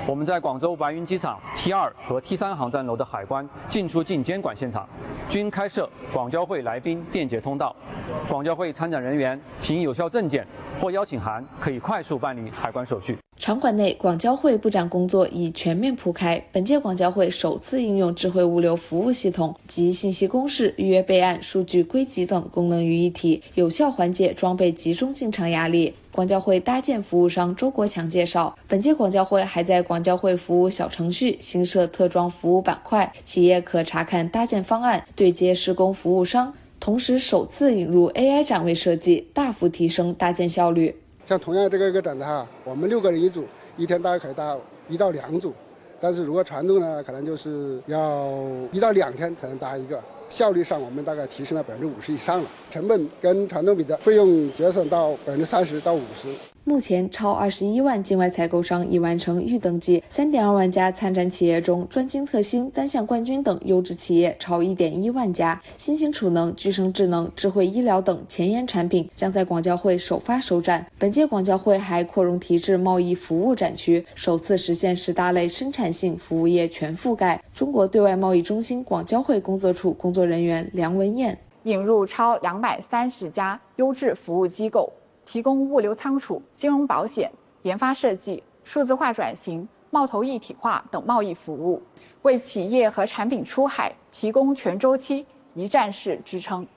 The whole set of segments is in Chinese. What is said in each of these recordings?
我们在广州白云机场 T2 和 T3航站楼的海关进出境监管现场，均开设广交会来宾便捷通道。广交会参展人员凭有效证件或邀请函，可以快速办理海关手续。 场馆内，广交会布展工作已全面铺开。本届广交会首次应用智慧物流服务系统及信息公示、预约备案、数据归集等功能于一体，有效缓解装备集中进场压力。广交会搭建服务商周国强介绍，本届广交会还在广交会服务小程序新设特装服务板块，企业可查看搭建方案，对接施工服务商。同时，首次引入 AI 展位设计，大幅提升搭建效率。 像同样这个展的话，我们6个人一组，一天大概可以搭1到2组，但是如果传统呢，可能就是要1到2天才能搭一个。效率上，我们大概提升了50%以上了，成本跟传统比的费用节省到30%到50%。 目前，超21万境外采购商已完成预登记，3.2万家参展企业中，专精特新、单项冠军等优质企业超1.1万家。新型储能、具生智能、智慧医疗等前沿产品将在广交会首发首展。本届广交会还扩容提质贸易服务展区，首次实现10大类生产性服务业全覆盖。中国对外贸易中心广交会工作处工作人员梁文燕引入超230家优质服务机构，提供物流仓储、金融保险、研发设计、数字化转型、贸投一体化等贸易服务，为企业和产品出海提供全周期、一站式支撑。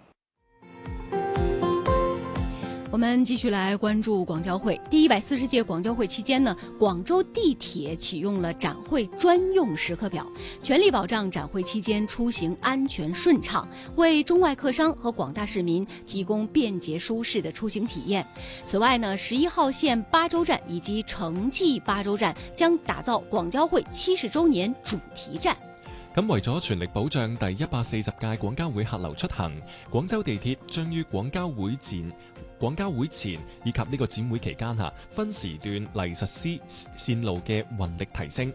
我们继续来关注广交会。第140届广交会期间呢，广州地铁启用了展会专用时刻表，全力保障展会期间出行安全顺畅，为中外客商和广大市民提供便捷舒適的出行體驗。此外呢，11號線巴州站以及城際巴州站將打造廣交會70週年主題站。 咁為咗全力保障第140屆廣交會客流出行，廣州地鐵將於廣交會前以及呢個展會期間分時段嚟實施線路嘅運力提升。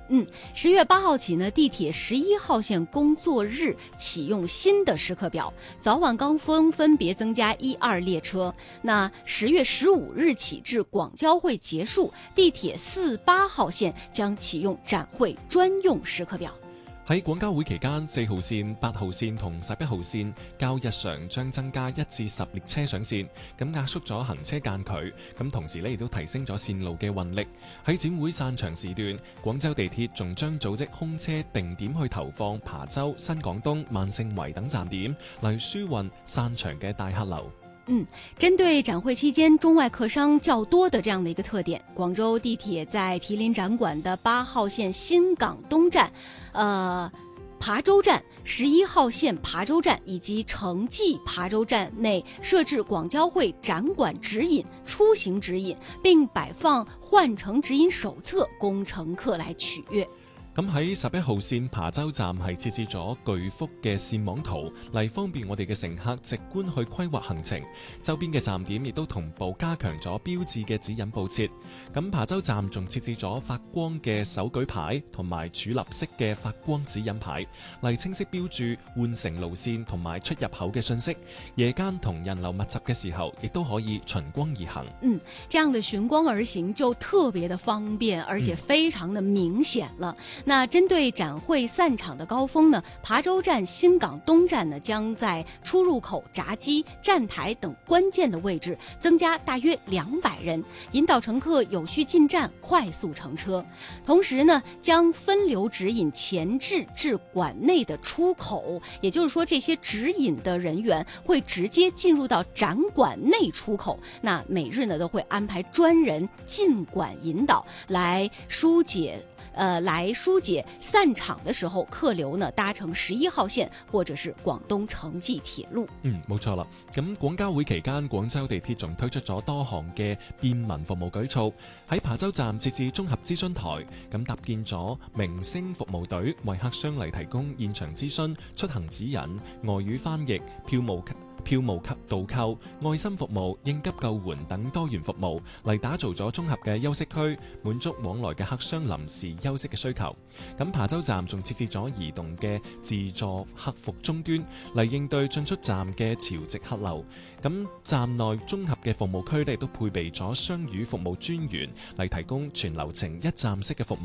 10月8號起呢，地鐵11號線工作日啟用新的時刻表，早晚高峰分別增加1、2列車。那10月15日起至廣交會結束，地鐵4、8號線將啟用展會專用時刻表。 喺廣交會期間，4號線、8號線同11號線較日常將增加1至10列車上線，咁壓縮咗行車間距，咁同時亦都提升咗線路嘅運力。喺展會散場時段，廣州地鐵仲將組織空車定點去投放琶洲、新港東、萬勝圍等站點，嚟舒運散場嘅大客流。 針對展會期間中外客商較多的這樣的一個特點，廣州地鐵在毗鄰展館的8號線新港東站、琶洲站、11號線琶洲站以及城際琶洲站內設置廣交會展館指引、出行指引，並擺放換乘指引手冊供乘客來取閱。 咁喺11號線琶洲站係設置咗巨幅嘅線網圖，嚟方便我哋嘅乘客直觀去規劃行程。周邊嘅站點亦都同步加強咗標誌嘅指引佈設。咁琶洲站仲設置咗發光嘅手舉牌同埋柱立式嘅發光指引牌，嚟清晰標註換乘路線同埋出入口嘅信息。夜間同人流密集嘅時候，亦都可以循光而行。 這樣的循光而行就特別的方便，而且非常的明顯了。那針對展會散場的高峰呢，琶洲站、新港東站呢將在出入口、閘機、站台等關鍵的位置增加大約200人，引導乘客有序進站，快速乘車。同時呢，將分流指引前置至館內的出口，也就是說，這些指引的人員會直接進入到展館內出口。那每日呢都會安排專人進館引導，來疏解散場的時候客流呢搭乘11號線或者是廣東城際鐵路。 冇錯啦。咁廣交會期間，廣州地鐵仲推出咗多項嘅便民服務舉措，喺琶洲站設置綜合諮詢台，咁搭建咗明星服務隊，為客商嚟提供現場諮詢、出行指引、外語翻譯、票務導購、愛心服務、應急救援等多元服務，嚟打造咗綜合嘅休息區，滿足往來嘅客商臨時休息嘅需求。咁琶洲站仲設置咗移動嘅自助客服終端，嚟應對進出站嘅潮汐客流。咁站內綜合嘅服務區亦都配備咗雙語服務專員，嚟提供全流程一站式嘅服務。